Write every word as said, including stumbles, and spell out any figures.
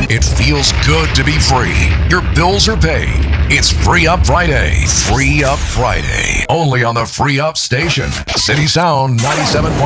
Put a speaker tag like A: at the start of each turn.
A: It feels good to be free. Your bills are paid. It's Free Up Friday. Free Up Friday. Only on the Free Up station. City Sound ninety-seven point